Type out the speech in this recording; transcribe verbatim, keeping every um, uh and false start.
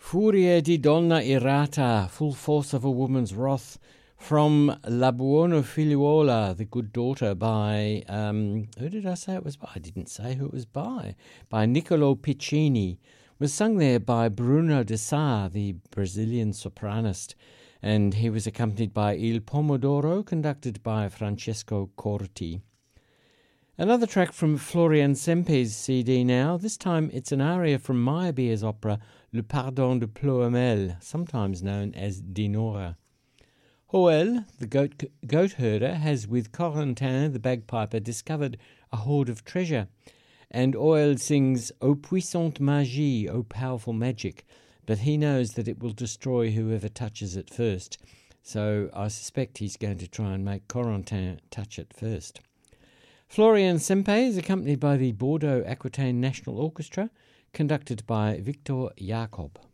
Furia di donna irata, full force of a woman's wrath, from La Buona Figliuola, The Good Daughter, by, um, who did I say it was by? I didn't say who it was by. By Niccolo Piccini. Was sung there by Bruno de Sá, the Brazilian sopranist, and he was accompanied by Il Pomodoro, conducted by Francesco Corti. Another track from Florian Sempe's C D now. This time it's an aria from Meyerbeer's opera Le Pardon de Ploermel, sometimes known as Dinora. Hoel, the goat, goat herder, has with Corentin, the bagpiper, discovered a hoard of treasure, and Hoel sings O puissante magie, O powerful magic, but he knows that it will destroy whoever touches it first, so I suspect he's going to try and make Corentin touch it first. Florian Sempe is accompanied by the Bordeaux Aquitaine National Orchestra, conducted by Victor Jacob.